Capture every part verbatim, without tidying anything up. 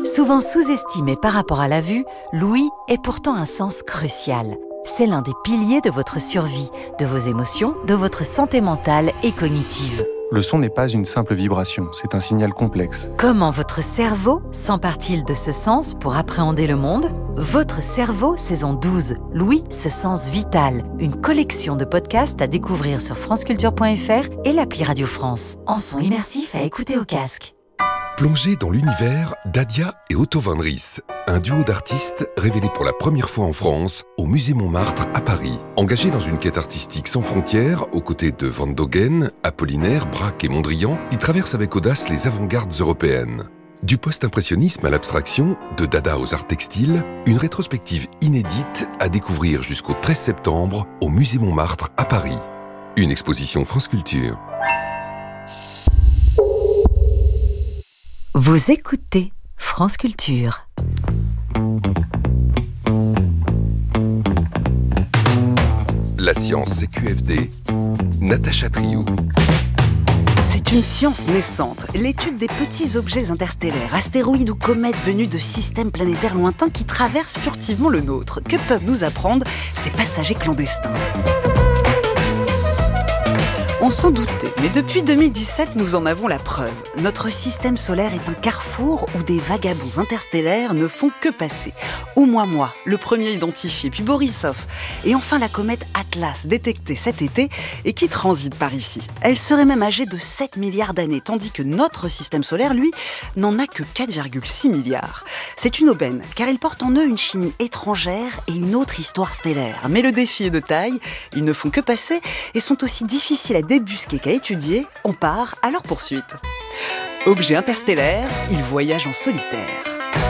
Souvent sous-estimé par rapport à la vue, l'ouïe est pourtant un sens crucial. C'est l'un des piliers de votre survie, de vos émotions, de votre santé mentale et cognitive. Le son n'est pas une simple vibration, c'est un signal complexe. Comment votre cerveau s'empare-t-il de ce sens pour appréhender le monde ? Votre cerveau, saison douze, l'ouïe, ce sens vital. Une collection de podcasts à découvrir sur franceculture point f r et l'appli Radio France. En son immersif à écouter au casque. Plongez dans l'univers d'Adia et Otto van Ries, un duo d'artistes révélé pour la première fois en France au Musée Montmartre à Paris. Engagés dans une quête artistique sans frontières, aux côtés de Van Dogen, Apollinaire, Braque et Mondrian, ils traversent avec audace les avant-gardes européennes. Du post-impressionnisme à l'abstraction, de Dada aux arts textiles, une rétrospective inédite à découvrir jusqu'au treize septembre au Musée Montmartre à Paris. Une exposition France Culture. Vous écoutez France Culture. La science C Q F D, Natacha Triou. C'est une science naissante, l'étude des petits objets interstellaires, astéroïdes ou comètes venus de systèmes planétaires lointains qui traversent furtivement le nôtre. Que peuvent nous apprendre ces passagers clandestins ? On s'en doutait, mais depuis deux mille dix-sept, nous en avons la preuve. Notre système solaire est un carrefour où des vagabonds interstellaires ne font que passer. Oumuamua, le premier identifié, puis Borisov, et enfin la comète Atlas, détectée cet été et qui transite par ici. Elle serait même âgée de sept milliards d'années, tandis que notre système solaire, lui, n'en a que quatre virgule six milliards. C'est une aubaine, car il porte en eux une chimie étrangère et une autre histoire stellaire. Mais le défi est de taille, ils ne font que passer et sont aussi difficiles à débusquer qu'à étudier, on part à leur poursuite. Objet interstellaire, ils voyagent en solitaire.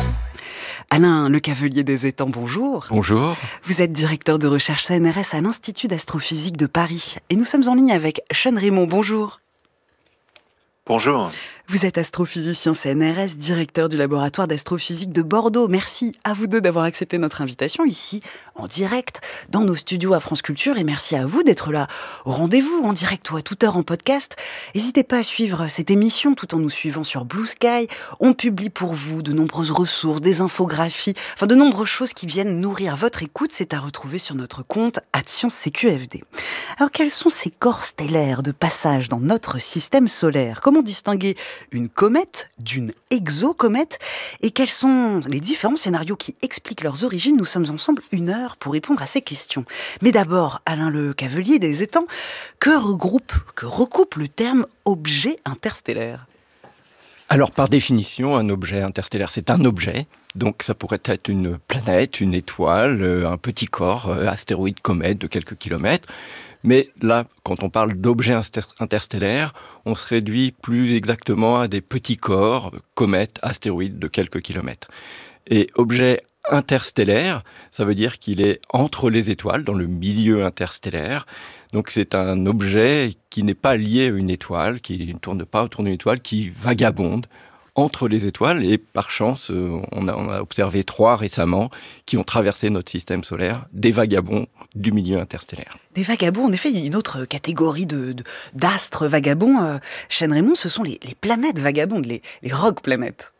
Alain Lecavelier des Étangs, bonjour. Bonjour. Vous êtes directeur de recherche C N R S à l'Institut d'astrophysique de Paris. Et nous sommes en ligne avec Sean Raymond, bonjour. Bonjour. Vous êtes astrophysicien C N R S, directeur du laboratoire d'astrophysique de Bordeaux. Merci à vous deux d'avoir accepté notre invitation ici, en direct, dans nos studios à France Culture. Et merci à vous d'être là au rendez-vous, en direct ou à toute heure en podcast. N'hésitez pas à suivre cette émission tout en nous suivant sur Blue Sky. On publie pour vous de nombreuses ressources, des infographies, enfin de nombreuses choses qui viennent nourrir votre écoute. C'est à retrouver sur notre compte Science C Q F D. Alors quels sont ces corps stellaires de passage dans notre système solaire ? Comment distinguer une comète d'une exocomète et quels sont les différents scénarios qui expliquent leurs origines? Nous sommes ensemble une heure pour répondre à ces questions. Mais d'abord, Alain Lecavelier des Étangs, que regroupe, que recoupe le terme objet interstellaire? Alors, par définition, un objet interstellaire, c'est un objet. Donc, ça pourrait être une planète, une étoile, un petit corps, astéroïde, comète de quelques kilomètres. Mais là, quand on parle d'objets interstellaires, on se réduit plus exactement à des petits corps, comètes, astéroïdes de quelques kilomètres. Et objet interstellaire, ça veut dire qu'il est entre les étoiles, dans le milieu interstellaire. Donc c'est un objet qui n'est pas lié à une étoile, qui ne tourne pas autour d'une étoile, qui vagabonde entre les étoiles. Et par chance, on a, on a observé trois récemment qui ont traversé notre système solaire, des vagabonds du milieu interstellaire. Des vagabonds, en effet, il y a une autre catégorie de, de, d'astres vagabonds. Euh, Sean Raymond, ce sont les, les planètes vagabondes, les, les rogue planètes.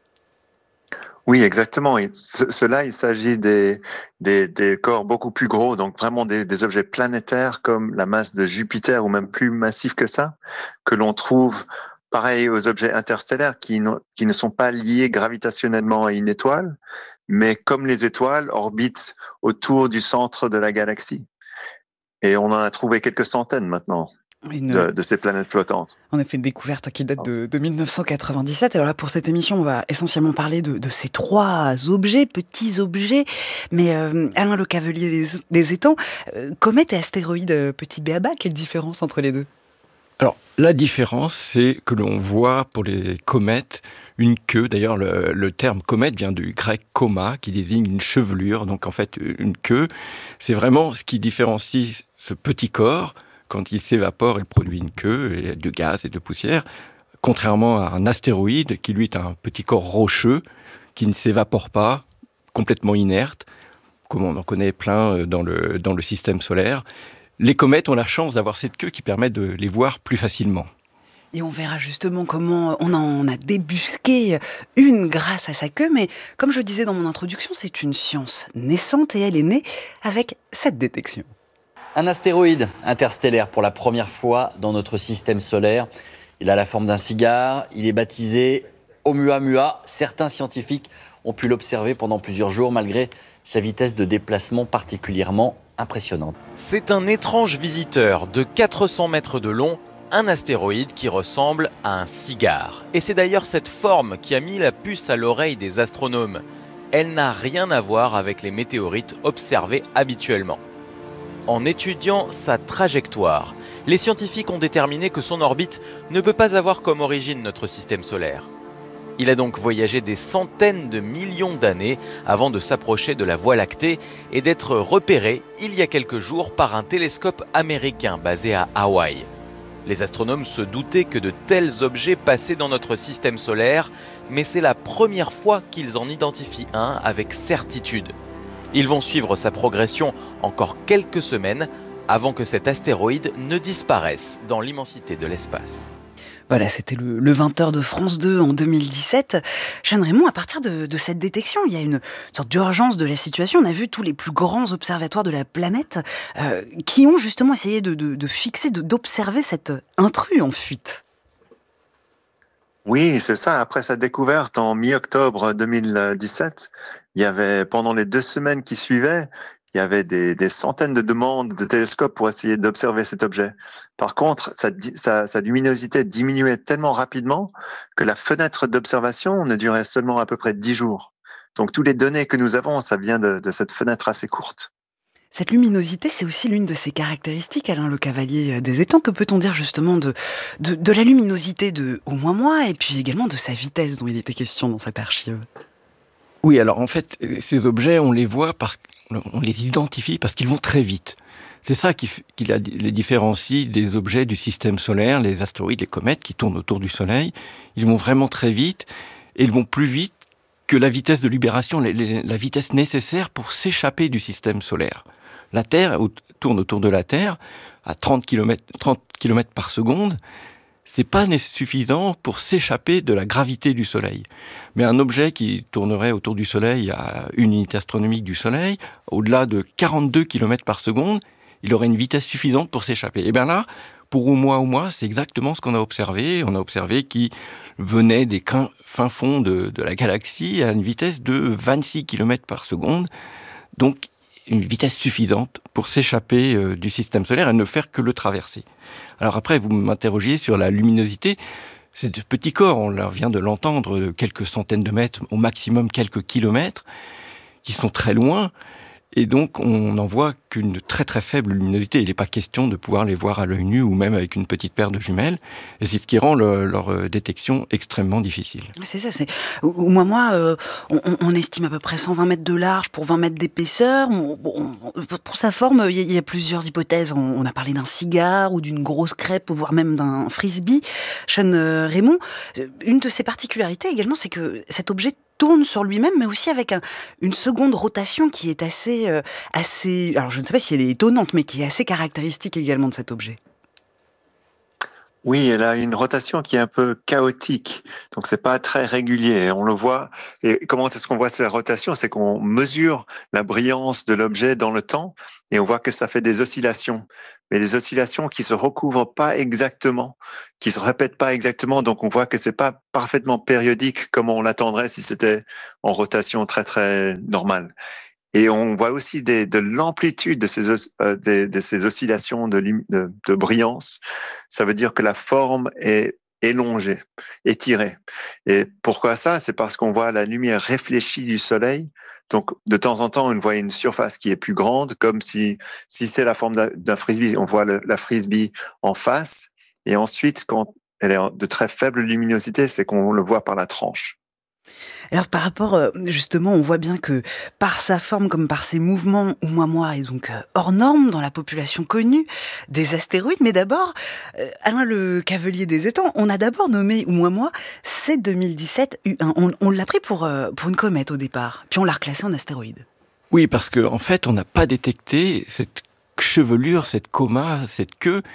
Oui, exactement. Et ce, cela, il s'agit des, des, des corps beaucoup plus gros, donc vraiment des, des objets planétaires comme la masse de Jupiter ou même plus massifs que ça, que l'on trouve pareil aux objets interstellaires qui, qui ne sont pas liés gravitationnellement à une étoile, mais comme les étoiles orbitent autour du centre de la galaxie. Et on en a trouvé quelques centaines maintenant. Une... De, de ces planètes flottantes. On a fait une découverte qui date de, de mille neuf cent quatre-vingt-dix-sept. Alors là, pour cette émission, on va essentiellement parler de, de ces trois objets, petits objets. Mais euh, Alain Lecavelier des, des Étangs, euh, comètes et astéroïdes, euh, petit béaba, quelle différence entre les deux ? Alors, la différence, c'est que l'on voit pour les comètes une queue. D'ailleurs, le, le terme comète vient du grec coma, qui désigne une chevelure. Donc, en fait, une queue, c'est vraiment ce qui différencie ce petit corps. Quand il s'évapore, il produit une queue et de gaz et de poussière, contrairement à un astéroïde qui, lui, est un petit corps rocheux qui ne s'évapore pas, complètement inerte, comme on en connaît plein dans le, dans le système solaire. Les comètes ont la chance d'avoir cette queue qui permet de les voir plus facilement. Et on verra justement comment on en a débusqué une grâce à sa queue. Mais comme je disais dans mon introduction, c'est une science naissante et elle est née avec cette détection. Un astéroïde interstellaire pour la première fois dans notre système solaire. Il a la forme d'un cigare, il est baptisé Oumuamua. Certains scientifiques ont pu l'observer pendant plusieurs jours malgré sa vitesse de déplacement particulièrement impressionnante. C'est un étrange visiteur de quatre cents mètres de long, un astéroïde qui ressemble à un cigare. Et c'est d'ailleurs cette forme qui a mis la puce à l'oreille des astronomes. Elle n'a rien à voir avec les météorites observées habituellement. En étudiant sa trajectoire, les scientifiques ont déterminé que son orbite ne peut pas avoir comme origine notre système solaire. Il a donc voyagé des centaines de millions d'années avant de s'approcher de la Voie lactée et d'être repéré il y a quelques jours par un télescope américain basé à Hawaï. Les astronomes se doutaient que de tels objets passaient dans notre système solaire, mais c'est la première fois qu'ils en identifient un avec certitude. Ils vont suivre sa progression encore quelques semaines avant que cet astéroïde ne disparaisse dans l'immensité de l'espace. Voilà, c'était le, le vingt heures de France deux en deux mille dix-sept. Jeanne Raymond, à partir de, de cette détection, il y a une sorte d'urgence de la situation. On a vu tous les plus grands observatoires de la planète euh, qui ont justement essayé de, de, de fixer, de, d'observer cet intrus en fuite. Oui, c'est ça. Après sa découverte en mi-octobre deux mille dix-sept, il y avait, pendant les deux semaines qui suivaient, il y avait des, des centaines de demandes de télescopes pour essayer d'observer cet objet. Par contre, sa, sa, sa luminosité diminuait tellement rapidement que la fenêtre d'observation ne durait seulement à peu près dix jours. Donc, toutes les données que nous avons, ça vient de, de cette fenêtre assez courte. Cette luminosité, c'est aussi l'une de ses caractéristiques, Alain Le Cavalier des Étangs. Que peut-on dire justement de, de, de la luminosité de Oumuamua et puis également de sa vitesse dont il était question dans cette archive ? Oui, alors en fait, ces objets, on les voit parce qu'on les identifie parce qu'ils vont très vite. C'est ça qui, qui les différencie des objets du système solaire, les astéroïdes, les comètes qui tournent autour du Soleil. Ils vont vraiment très vite et ils vont plus vite que la vitesse de libération, la vitesse nécessaire pour s'échapper du système solaire. La Terre tourne autour de la Terre à trente kilomètres par seconde. C'est pas suffisant pour s'échapper de la gravité du Soleil. Mais un objet qui tournerait autour du Soleil à une unité astronomique du Soleil, au-delà de quarante-deux kilomètres par seconde, il aurait une vitesse suffisante pour s'échapper. Et bien là, pour Oumuamua, c'est exactement ce qu'on a observé. On a observé qu'il venait des fins fonds de, de la galaxie à une vitesse de vingt-six kilomètres par seconde. Donc, une vitesse suffisante pour s'échapper euh, du système solaire et ne faire que le traverser. Alors après, vous m'interrogiez sur la luminosité. C'est de petits corps, on vient de l'entendre, de quelques centaines de mètres, au maximum quelques kilomètres, qui sont très loin. Et donc, on n'en voit qu'une très très faible luminosité. Il n'est pas question de pouvoir les voir à l'œil nu ou même avec une petite paire de jumelles. Et c'est ce qui rend le, leur détection extrêmement difficile. C'est ça. C'est... Moi, moi euh, on, on estime à peu près cent vingt mètres de large pour vingt mètres d'épaisseur. On, on, pour sa forme, il y, y a plusieurs hypothèses. On, on a parlé d'un cigare ou d'une grosse crêpe, voire même d'un frisbee. Jeanne Raymond, une de ses particularités également, c'est que cet objet tourne sur lui-même, mais aussi avec un, une seconde rotation qui est assez, euh, assez... Alors, je ne sais pas si elle est étonnante, mais qui est assez caractéristique également de cet objet. Oui, elle a une rotation qui est un peu chaotique, donc c'est pas très régulier. On le voit. Et comment est-ce qu'on voit cette rotation ? C'est qu'on mesure la brillance de l'objet dans le temps et on voit que ça fait des oscillations, mais des oscillations qui se recouvrent pas exactement, qui se répètent pas exactement. Donc on voit que c'est pas parfaitement périodique comme on l'attendrait si c'était en rotation très très normale. Et on voit aussi des, de l'amplitude de ces, euh, de, de ces oscillations de, de, de brillance. Ça veut dire que la forme est élongée, étirée. Et pourquoi ça ? C'est parce qu'on voit la lumière réfléchie du Soleil. Donc, de temps en temps, on voit une surface qui est plus grande, comme si, si c'est la forme d'un, d'un frisbee, on voit le, la frisbee en face. Et ensuite, quand elle est de très faible luminosité, c'est qu'on le voit par la tranche. Alors par rapport, justement, on voit bien que par sa forme comme par ses mouvements, Oumuamua est donc hors norme dans la population connue des astéroïdes. Mais d'abord, Alain Le Cavalier des Étangs, on a d'abord nommé Oumuamua C deux mille dix-sept U un. On, on l'a pris pour, pour une comète au départ, puis on l'a reclassé en astéroïde. Oui, parce qu'en en fait, on n'a pas détecté cette chevelure, cette coma, cette queue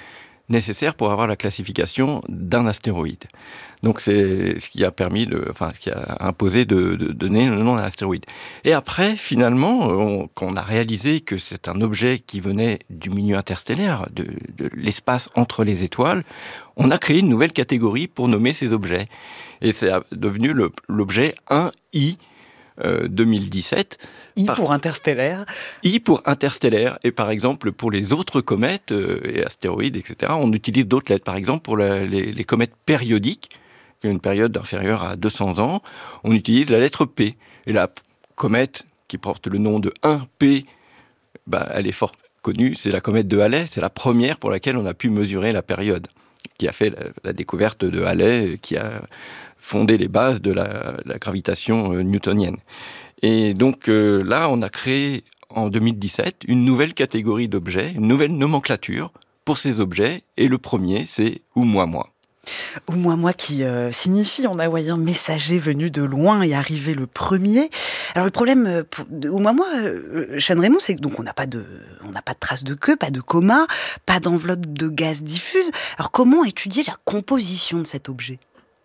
nécessaires pour avoir la classification d'un astéroïde. Donc c'est ce qui a permis, de, enfin ce qui a imposé de, de donner le nom d'un astéroïde. Et après, finalement, on, quand on a réalisé que c'est un objet qui venait du milieu interstellaire, de, de l'espace entre les étoiles, on a créé une nouvelle catégorie pour nommer ces objets. Et c'est devenu le, l'objet un I euh, deux mille dix-sept. I par... pour interstellaire. I pour interstellaire. Et par exemple, pour les autres comètes euh, et astéroïdes, et cetera, on utilise d'autres lettres. Par exemple, pour la, les, les comètes périodiques, qui ont une période inférieure à deux cents ans, on utilise la lettre P. Et la comète qui porte le nom de un P, bah, elle est fort connue, c'est la comète de Halley, c'est la première pour laquelle on a pu mesurer la période, qui a fait la, la découverte de Halley, qui a fondé les bases de la, la gravitation euh, newtonienne. Et donc euh, là, on a créé en deux mille dix-sept une nouvelle catégorie d'objets, une nouvelle nomenclature pour ces objets, et le premier, c'est Oumuamua. Oumuamua qui euh, signifie en hawaïen messager venu de loin et arrivé le premier. Alors le problème euh, pour, de Oumuamua, euh, Sean Raymond, c'est que donc on n'a pas de, on n'a pas de traces de queue, pas de coma, pas d'enveloppe de gaz diffuse. Alors comment étudier la composition de cet objet ?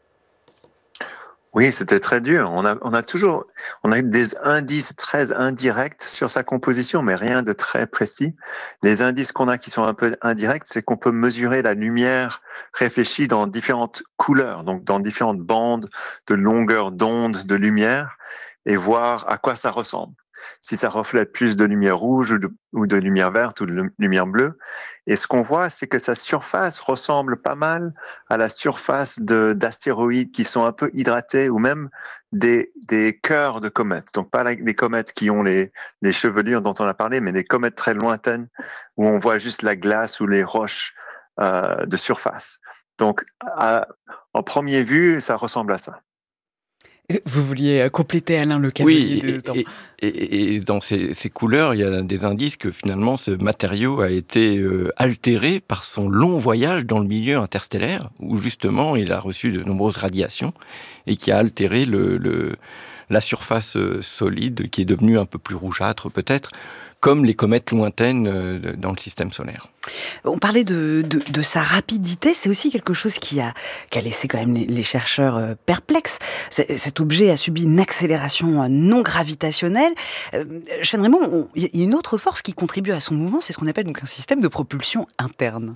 Oui, c'était très dur. On a, on a toujours, on a des indices très indirects sur sa composition, mais rien de très précis. Les indices qu'on a qui sont un peu indirects, c'est qu'on peut mesurer la lumière réfléchie dans différentes couleurs, donc dans différentes bandes de longueur d'onde de lumière, et voir à quoi ça ressemble. Si ça reflète plus de lumière rouge ou de, ou de lumière verte ou de lumière bleue. Et ce qu'on voit, c'est que sa surface ressemble pas mal à la surface de, d'astéroïdes qui sont un peu hydratés ou même des, des cœurs de comètes. Donc pas la, des comètes qui ont les, les chevelures dont on a parlé, mais des comètes très lointaines où on voit juste la glace ou les roches euh, de surface. Donc à, en première vue, ça ressemble à ça. Vous vouliez compléter Alain Le Cavelier oui, de temps. Et, et, et dans ces, ces couleurs, il y a des indices que finalement ce matériau a été euh, altéré par son long voyage dans le milieu interstellaire, où justement il a reçu de nombreuses radiations et qui a altéré le, le, la surface solide qui est devenue un peu plus rougeâtre peut-être, comme les comètes lointaines dans le système solaire. On parlait de, de, de sa rapidité, c'est aussi quelque chose qui a, qui a laissé quand même les, les chercheurs perplexes. C'est, cet objet a subi une accélération non gravitationnelle. Euh, Sean Raymond, il y a une autre force qui contribue à son mouvement, c'est ce qu'on appelle donc un système de propulsion interne.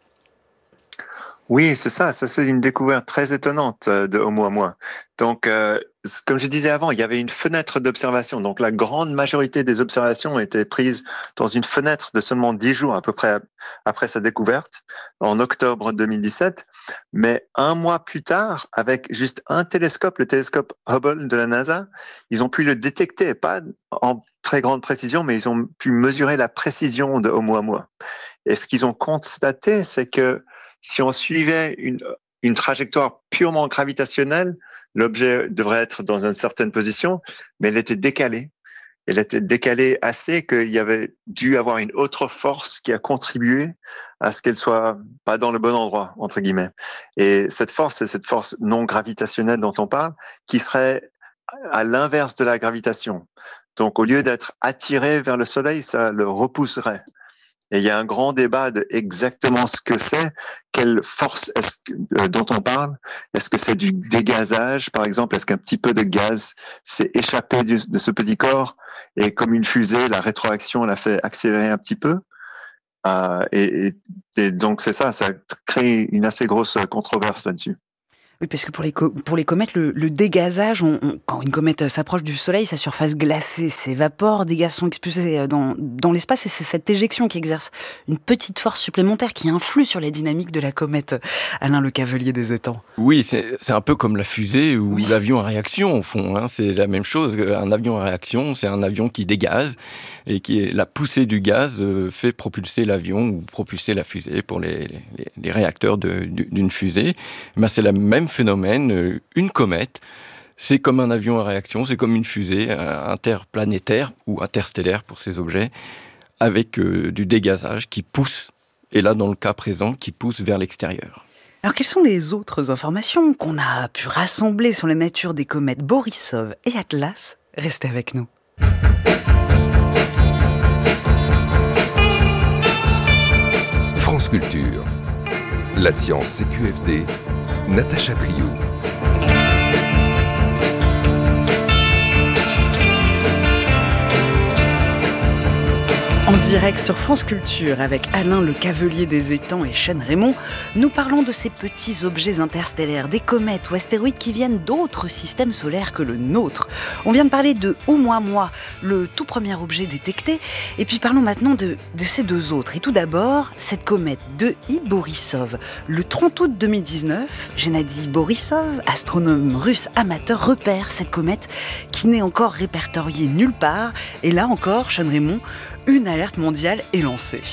Oui, c'est ça. Ça, c'est une découverte très étonnante de Oumuamua. Donc, euh, comme je disais avant, il y avait une fenêtre d'observation. Donc, la grande majorité des observations étaient prises dans une fenêtre de seulement dix jours, à peu près après sa découverte, en octobre deux mille dix-sept. Mais un mois plus tard, avec juste un télescope, le télescope Hubble de la NASA, ils ont pu le détecter, pas en très grande précision, mais ils ont pu mesurer la précision de Oumuamua. Et ce qu'ils ont constaté, c'est que si on suivait une, une trajectoire purement gravitationnelle, l'objet devrait être dans une certaine position, mais elle était décalée. Elle était décalée assez qu'il y avait dû avoir une autre force qui a contribué à ce qu'elle soit pas dans le bon endroit, entre guillemets. Et cette force, c'est cette force non gravitationnelle dont on parle, qui serait à l'inverse de la gravitation. Donc, au lieu d'être attiré vers le Soleil, ça le repousserait. Et il y a un grand débat de exactement ce que c'est, quelle force est-ce que, euh, dont on parle. Est-ce que c'est du dégazage, par exemple? Est-ce qu'un petit peu de gaz s'est échappé du, de ce petit corps et comme une fusée, la rétroaction l'a fait accélérer un petit peu? euh, et, et, et donc c'est ça, ça crée une assez grosse controverse là-dessus. Oui, parce que pour les, co- pour les comètes, le, le dégazage, on, on, quand une comète s'approche du Soleil, sa surface glacée s'évapore, des gaz sont expulsés dans, dans l'espace, et c'est cette éjection qui exerce une petite force supplémentaire qui influe sur les dynamiques de la comète. Alain Le Cavelier des étangs. Oui, c'est, c'est un peu comme la fusée ou oui. l'avion à réaction, au fond. Hein. C'est la même chose. Un avion à réaction, c'est un avion qui dégaze, et qui est, la poussée du gaz euh, fait propulser l'avion ou propulser la fusée pour les, les, les réacteurs de, d'une fusée. Ben, c'est le même phénomène. Une comète, c'est comme un avion à réaction, c'est comme une fusée interplanétaire ou interstellaire pour ces objets, avec euh, du dégazage qui pousse, et là dans le cas présent, qui pousse vers l'extérieur. Alors quelles sont les autres informations qu'on a pu rassembler sur la nature des comètes Borisov et Atlas? Restez avec nous. France Culture. La science C Q F D, Natacha Trio. En direct sur France Culture avec Alain Le Cavelier des Étangs et Chêne Raymond, nous parlons de ces petits objets interstellaires, des comètes ou astéroïdes qui viennent d'autres systèmes solaires que le nôtre. On vient de parler de Oumuamua, le tout premier objet détecté, et puis parlons maintenant de, de ces deux autres. Et tout d'abord, cette comète de I. Borisov. Le trente août deux mille dix-neuf, Gennady Borisov, astronome russe amateur, repère cette comète qui n'est encore répertoriée nulle part. Et là encore, Chêne Raymond, une alerte mondiale est lancée.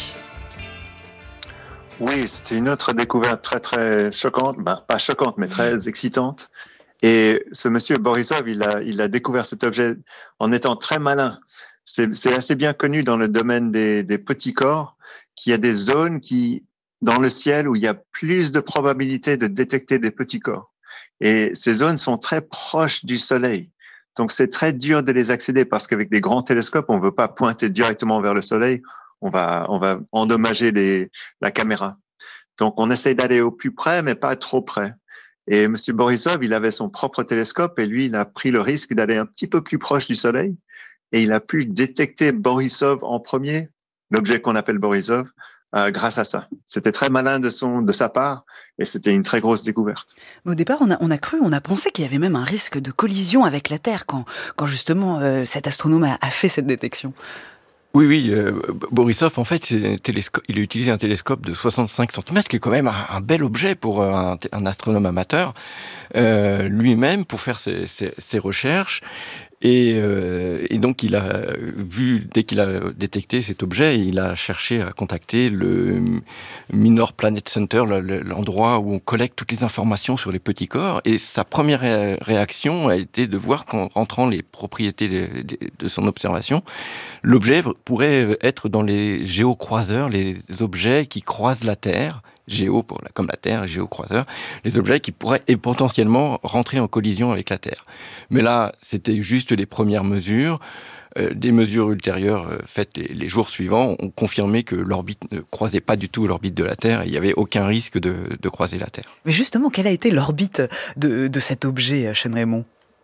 Oui, c'était une autre découverte très très choquante, ben, pas choquante mais très excitante. Et ce monsieur Borisov, il a, il a découvert cet objet en étant très malin. C'est, c'est assez bien connu dans le domaine des, des petits corps qu'il y a des zones qui, dans le ciel où il y a plus de probabilité de détecter des petits corps. Et ces zones sont très proches du Soleil. Donc, c'est très dur de les accéder parce qu'avec des grands télescopes, on ne veut pas pointer directement vers le Soleil. On va, on va endommager les, la caméra. Donc, on essaye d'aller au plus près, mais pas trop près. Et M. Borisov, il avait son propre télescope et lui, il a pris le risque d'aller un petit peu plus proche du Soleil et il a pu détecter Borisov en premier, l'objet qu'on appelle Borisov, Euh, grâce à ça. C'était très malin de, son, de sa part et c'était une très grosse découverte. Mais au départ, on a, on a cru, on a pensé qu'il y avait même un risque de collision avec la Terre quand, quand justement euh, cet astronome a, a fait cette détection. Oui, oui, euh, Borisov, en fait, c'est télescope, il a utilisé un télescope de soixante-cinq centimètres, qui est quand même un, un bel objet pour un, un astronome amateur, euh, lui-même, pour faire ses, ses, ses recherches. Et, euh, et donc, il a vu, dès qu'il a détecté cet objet, il a cherché à contacter le Minor Planet Center, le, l'endroit où on collecte toutes les informations sur les petits corps. Et sa première ré- réaction a été de voir qu'en rentrant les propriétés de, de, de son observation, l'objet pourrait être dans les géocroiseurs, les objets qui croisent la Terre. Géo, pour la, comme la Terre, géocroiseur, les objets qui pourraient et potentiellement rentrer en collision avec la Terre. Mais là, c'était juste les premières mesures. Euh, des mesures ultérieures euh, faites les, les jours suivants ont confirmé que l'orbite ne croisait pas du tout l'orbite de la Terre et il n'y avait aucun risque de, de croiser la Terre. Mais justement, quelle a été l'orbite de, de cet objet, Chêne Raymond ?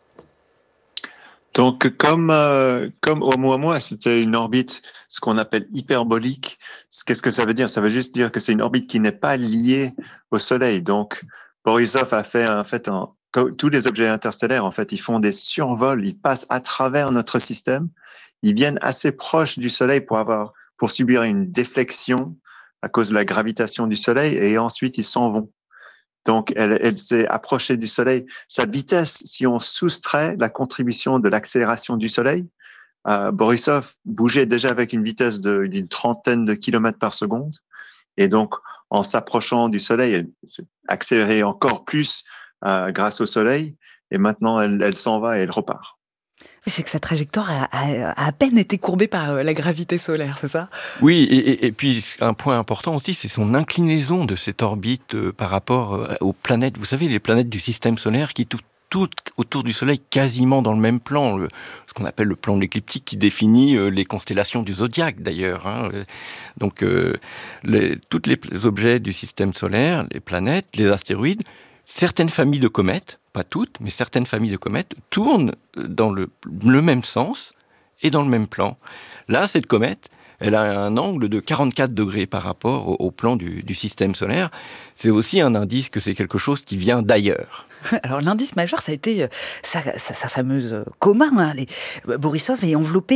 Donc, comme, euh, comme Oumuamua, c'était une orbite, ce qu'on appelle hyperbolique. Qu'est-ce que ça veut dire? Ça veut juste dire que c'est une orbite qui n'est pas liée au Soleil. Donc, Borisov a fait, en fait, un, tous les objets interstellaires, en fait, ils font des survols, ils passent à travers notre système, ils viennent assez proches du Soleil pour avoir, pour subir une déflexion à cause de la gravitation du Soleil et ensuite ils s'en vont. Donc, elle, elle s'est approchée du Soleil. Sa vitesse, si on soustrait la contribution de l'accélération du Soleil, euh, Borisov bougeait déjà avec une vitesse de, d'une trentaine de kilomètres par seconde. Et donc, en s'approchant du Soleil, elle s'est accélérée encore plus euh, grâce au Soleil. Et maintenant, elle, elle s'en va et elle repart. C'est que sa trajectoire a, a, a à peine été courbée par la gravité solaire, c'est ça ? Oui, et, et, et puis un point important aussi, c'est son inclinaison de cette orbite euh, par rapport euh, aux planètes. Vous savez, les planètes du système solaire qui tout, tout autour du Soleil, quasiment dans le même plan, le, ce qu'on appelle le plan de l'écliptique, qui définit euh, les constellations du zodiaque d'ailleurs. Hein. Donc, euh, les, tous les objets du système solaire, les planètes, les astéroïdes, certaines familles de comètes, pas toutes, mais certaines familles de comètes tournent dans le, le même sens et dans le même plan. Là, cette comète, elle a un angle de quarante-quatre degrés par rapport au, au plan du, du système solaire. C'est aussi un indice que c'est quelque chose qui vient d'ailleurs. Alors l'indice majeur, ça a été sa, sa, sa fameuse coma. Hein. Les, Borisov est enveloppé